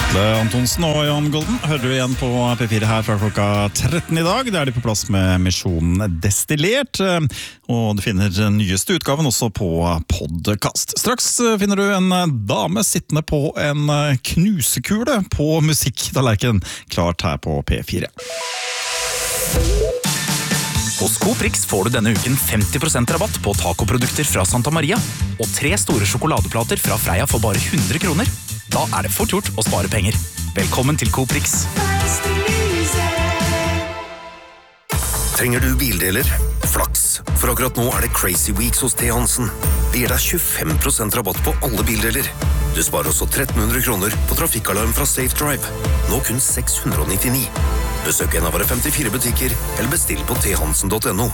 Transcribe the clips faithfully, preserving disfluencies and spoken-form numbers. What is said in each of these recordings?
Det er Antonsen og Jan Golden hører du igjen på P fire her fra klokka tretten i dag. Det er de på plass med Misjonen Destillert, og du finner den nyeste utgaven også på podcast. Straks finner du en dame sittende på en knusekule på musikktallerken, klart her på P fire. Hos Coprix får du denne uken femti prosent rabatt på tacoprodukter fra Santa Maria, og tre store sjokoladeplater fra Freia for bare hundre kroner. Da er det fort gjort å spare penger. Velkommen til Coprix. Trenger du bildeler? Flaks, for akkurat nå er det Crazy Weeks hos T. Hansen. Det gir deg tjuefem prosent rabatt på alle bildeler. Du sparer også tretten hundre kroner på trafikkalarm fra Safe Drive. Nå kun seks hundre og nittini. Besøk en av våre femtifire butikker, eller bestill på t hansen punktum no.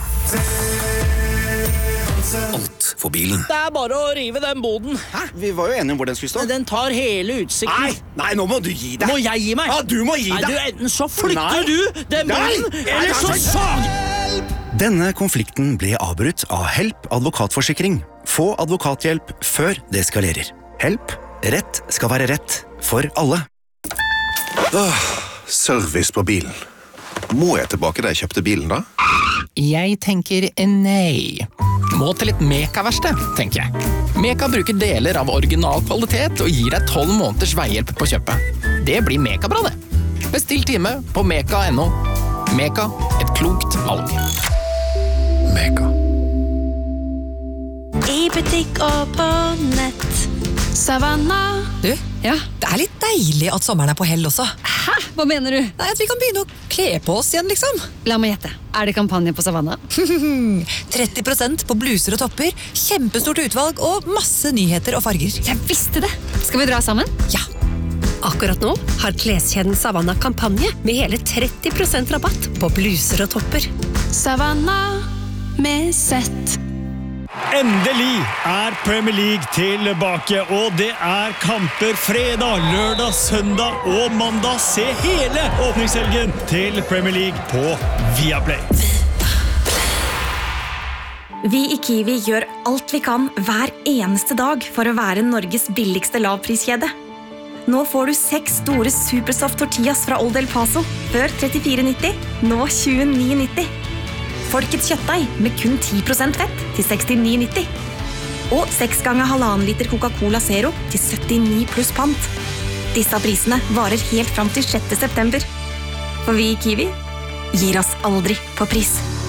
Alt for bilen. Det er bare å rive den boden. Hæ? Vi var jo enige om hvor den skulle stå. Den tar hele utsikten. Nei, nei, nå må du gi deg. Må jeg gi meg? Ja, du må gi Nei, deg. du, enten så flytter Nei. du den boden, Nei. eller Nei, så nei, sag! Denne konflikten ble avbrutt av Help advokatforsikring. Få advokathjelp før det eskalerer. Help. Rett skal være rett for alle. Åh, service på bilen. Må jeg tilbake da jeg kjøpte bilen da? Jeg tenker nei. Må til et Meka-verksted, tenker jeg. Meka bruker deler av original kvalitet og gir deg tolv måneders veihjelp på kjøpet. Det blir Meka-bra, det. Bestill time på meka punktum no. Meka, et klokt valg. Mega. I butikk og på nett. Savanna. Du, ja? Det er litt deilig at sommeren er på hell også. Hæ? Hva mener du? Nei, At vi kan begynne å kle på oss igjen, liksom. La meg gjette. Er det kampanje på Savanna? tretti prosent på bluser og topper, kjempestort utvalg og masse nyheter og farger. Jeg visste det! Skal vi dra sammen? Ja. Akkurat nå har kleskjeden Savanna kampanje med hele tretti prosent rabatt på bluser og topper. Savanna med sett. Endelig er Premier League tilbake, og det er kamper fredag, lørdag, søndag og mandag. Se hele åpningshelgen til Premier League på Viaplay. Vi i Kiwi gjør alt vi kan hver eneste dag for å være Norges billigste lavpriskjede. Nå får du seks store Supersoft tortillas fra Old El Paso, før trettifire nitti, nå tjueni nitti. Folkets kjøttdeig med kun ti prosent fett til sekstini nitti. Og seks ganger halvannen liter Coca-Cola Zero til syttini pluss pant. Disse prisene varer helt fram til sjette september. For vi i Kiwi gir oss aldri på pris.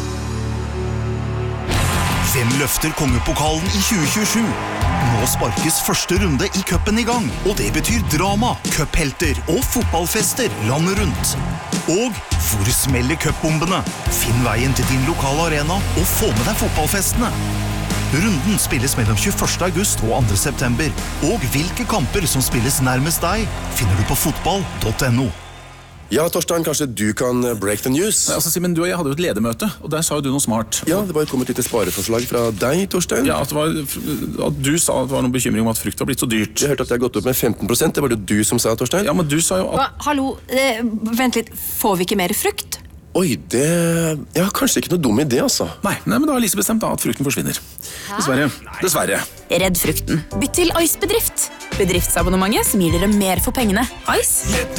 Hvem løfter kongepokalen i tjue tjuesju? Nå sparkes første runde i cupen i gang, og det betyr drama, cuphelter og fotballfester landet rundt. Og hvor smeller cupbombene? Finn veien til din lokale arena og få med deg fotballfestene. Runden spilles mellom tjueførste august og andre september, og hvilke kamper som spilles nærmest deg finner du på fotball punktum no. Ja, Torstein, kanskje du kan break the news? Nei, altså, Simen, du og jeg hadde jo et ledermøte, og der sa jo du noe smart. Ja, det var jo kommet litt spareforslag fra deg, Torstein. Ja, at, det var, at du sa at det var noen bekymring om at frukt var blitt så dyrt. Jeg hørte at det har gått opp med femten prosent, det var det du som sa, Torstein. Ja, men du sa jo at... Hva? Hallo, eh, vent litt, får vi ikke mer frukt? Oi, det... Ja, kanskje ikke noe dum idé, altså. Nei, nei, men da har Lise bestemt da at frukten forsvinner. Dessverre. Dessverre. Redd frukten. Bytt til Ice Bedrift. Bedriftsabonnementet som gir dere mer for pengene. Ice.